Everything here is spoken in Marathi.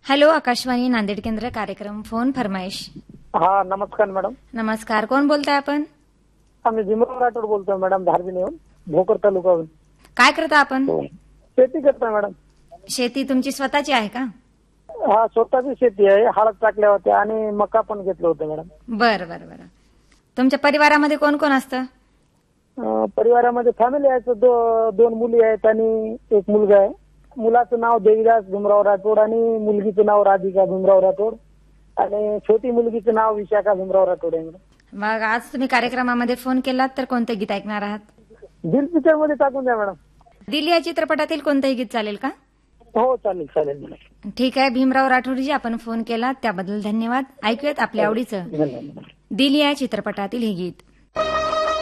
हॅलो, आकाशवाणी नांदेड केंद्र, कार्यक्रम फोन फरमाईश. हा, नमस्कार मॅडम. नमस्कार, कोण बोलताय आपण? आम्ही भीमराव राठोड बोलतोय मॅडम, धारबिणीहून, भोकर तालुकाहून. काय करता आपण? शेती करतोय मॅडम. शेती तुमची स्वतःची आहे का? हा, स्वतःची शेती आहे. हळद टाकल्या होत्या आणि मका पण घेतलं होतं मॅडम. बरं बरं बरं. तुमच्या परिवारामध्ये कोण कोण असतं? परिवारामध्ये फॅमिली आहे, दोन मुली आहेत आणि एक मुलगा आहे. मुलाचं नाव देवीदास भीमराव राठोड आणि मुलगीचं नाव राधिका भीमराव राठोड आणि छोटी मुलगीचं नाव विशाखा भीमराव राठोड आहे मॅडम. मग आज तुम्ही कार्यक्रमामध्ये फोन केलात तर कोणते गीत ऐकणार आहात? दिल पिक्चर मध्ये टाकून द्या मॅडम. दिल या चित्रपटातील कोणतंही गीत चालेल का? हो, चालेल चालेल मॅडम. ठीक आहे भीमराव राठोडजी, आपण फोन केला त्याबद्दल धन्यवाद. ऐकूयात आपल्या आवडीचं धन्यवाद. दिल या चित्रपटातील हे गीत.